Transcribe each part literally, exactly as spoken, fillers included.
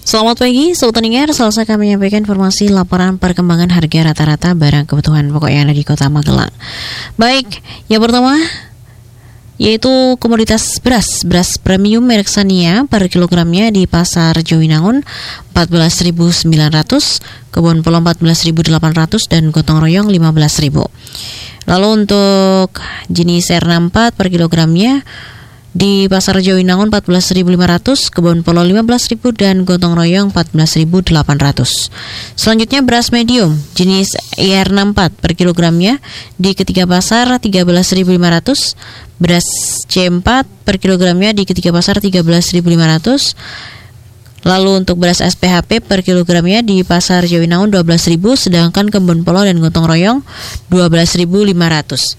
Selamat pagi, Sobat Pendengar. Selesai kami menyampaikan informasi laporan perkembangan harga rata-rata barang kebutuhan pokok yang ada di Kota Magelang. Baik, yang pertama yaitu komoditas beras. Beras premium merek Sania per kilogramnya di Pasar Jowinangun empat belas ribu sembilan ratus, Kebon Polo empat belas ribu delapan ratus, dan Gotong Royong lima belas ribu. Lalu untuk jenis R enam puluh empat per kilogramnya di Pasar Jowinangun empat belas ribu lima ratus, Kebon Polo lima belas ribu, dan Gotong Royong empat belas ribu delapan ratus. Selanjutnya beras medium jenis R enam puluh empat per kilogramnya di ketiga pasar tiga belas ribu lima ratus, beras C empat per kilogramnya di ketiga pasar tiga belas ribu lima ratus. Lalu untuk beras S P H P per kilogramnya di Pasar Jowinangun dua belas ribu, sedangkan Kebon Polo dan Gotong Royong dua belas ribu lima ratus.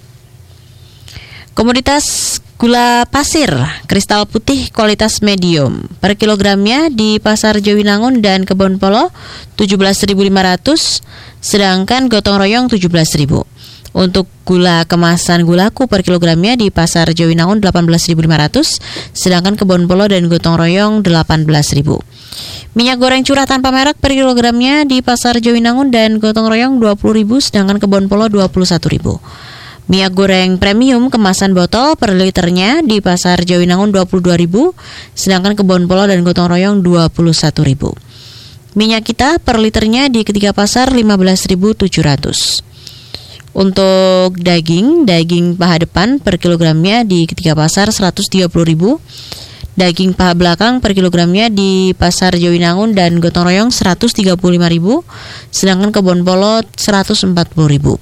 Komoditas gula pasir kristal putih kualitas medium per kilogramnya di Pasar Jowinangun dan Kebon Polo tujuh belas ribu lima ratus, sedangkan Gotong Royong tujuh belas ribu. Untuk gula kemasan gulaku per kilogramnya di Pasar Jowinangun delapan belas ribu lima ratus, sedangkan Kebon Polo dan Gotong Royong delapan belas ribu. Minyak goreng curah tanpa merek per kilogramnya di Pasar Jowinangun dan Gotong Royong dua puluh ribu, sedangkan Kebon Polo dua puluh satu ribu. Minyak goreng premium kemasan botol per liternya di Pasar Jowinangun dua puluh dua ribu, sedangkan Kebon Polo dan Gotong Royong dua puluh satu ribu. Minyak kita per liternya di ketiga pasar lima belas ribu tujuh ratus. Untuk daging, daging paha depan per kilogramnya di ketiga pasar seratus tiga puluh ribu, daging paha belakang per kilogramnya di Pasar Jowinangun dan Gotong Royong seratus tiga puluh lima ribu, sedangkan Kebon Polo seratus empat puluh ribu.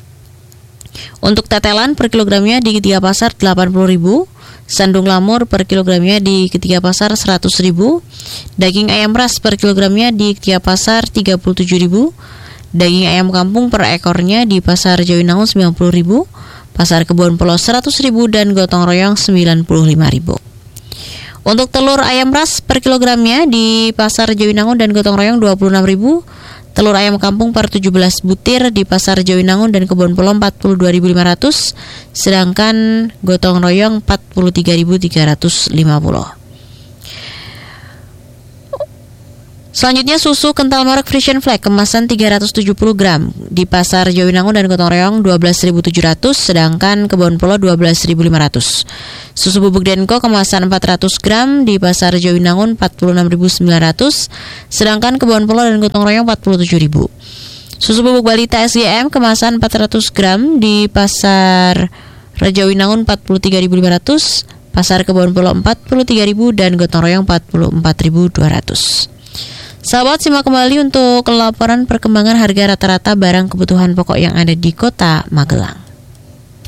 Untuk tetelan per kilogramnya di ketiga pasar delapan puluh ribu, sandung lamur per kilogramnya di ketiga pasar seratus ribu, daging ayam ras per kilogramnya di ketiga pasar tiga puluh tujuh ribu, daging ayam kampung per ekornya di Pasar Jowinangun sembilan puluh ribu, Pasar Kebon Polo seratus ribu, dan Gotong Royong sembilan puluh lima ribu. Untuk telur ayam ras per kilogramnya di Pasar Jowinangun dan Gotong Royong dua puluh enam ribu, telur ayam kampung per tujuh belas butir di Pasar Jowinangun dan Kebon Polo empat puluh dua ribu lima ratus, sedangkan Gotong Royong empat puluh tiga ribu tiga ratus lima puluh. Selanjutnya susu kental merek Frisian Flag kemasan tiga ratus tujuh puluh gram di Pasar Jowinangun dan Gotong Royong dua belas ribu tujuh ratus, sedangkan Kebon Polo dua belas ribu lima ratus. Susu bubuk Denko kemasan empat ratus gram di Pasar Jowinangun empat puluh enam ribu sembilan ratus, sedangkan Kebon Polo dan Gotong Royong empat puluh tujuh ribu. Susu bubuk balita S G M kemasan empat ratus gram di Pasar Jowinangun empat puluh tiga ribu lima ratus, Pasar Kebon Polo empat puluh tiga ribu, dan Gotong Royong empat puluh empat ribu dua ratus. Sahabat, simak kembali untuk laporan perkembangan harga rata-rata barang kebutuhan pokok yang ada di Kota Magelang.